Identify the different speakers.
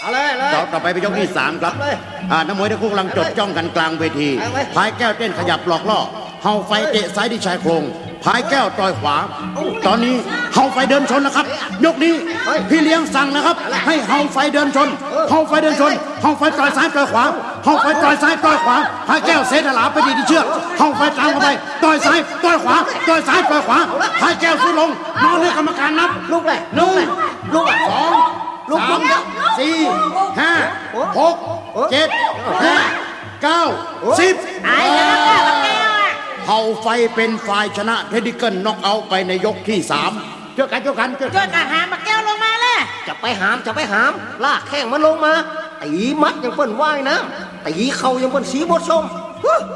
Speaker 1: เอาเลย
Speaker 2: ต่อไปเป็นยกที่3ครับนักมวยทั้งคู่กำลังจดจ้องกันกลางเวทีพายแก้วเต้นขยับหลอกล่อเฮาไฟเตะซ้ายที่ชายโครงพายแก้วต่อยขวาตอนนี้เฮาไฟเดินชนนะครับยกนี้พี่เลี้ยงสั่งนะครับให้เฮาไฟเดินชนเฮาไฟเดินชนเฮาไฟต่อยซ้ายต่อยขวาเฮาไฟต่อยซ้ายต่อยขวาพายแก้วเซตหลาไปดีที่เชือกเฮาไฟตามเข้าไปต่อยซ้ายต่อยขวาต่อยซ้ายต่อยขวาพายแก้วสุดลงนอนให้กรรมการนับ
Speaker 1: ลูกเลย
Speaker 2: 1 2 3 4 5 6 7 5 9 10เฮาไฟเป็นฝ่ายชนะเทดิเกิลน็อกเอาท์ไปในยกที่3ช่วยกัน
Speaker 3: หามมาแก้วลงมาเลย
Speaker 1: จะไปหามลากแข้งมันลงมาตีมัดยังเปิ้นว่ายน้ำตีเข่ายังเปิ้นสีบดชม